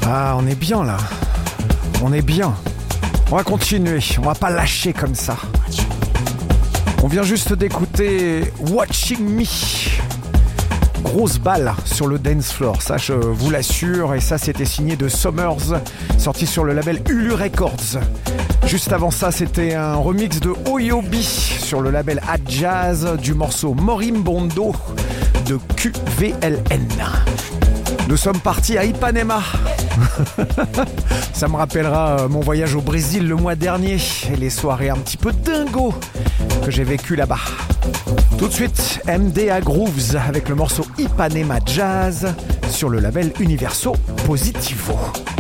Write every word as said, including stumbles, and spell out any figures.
Ah, on est bien là. On est bien. On va continuer. On va pas lâcher comme ça. On vient juste d'écouter Watching Me. Grosse balle sur le dance floor, ça je vous l'assure. Et ça, c'était signé de Summers, sorti sur le label Ulu Records. Juste avant ça, c'était un remix de Oyobi sur le label Adjazz du morceau Morimbondo de Q V L N. Nous sommes partis à Ipanema. Ça me rappellera mon voyage au Brésil le mois dernier et les soirées un petit peu dingo que j'ai vécues là-bas. Tout de suite, M D A Grooves avec le morceau Ipanema Jazz sur le label Universo Positivo.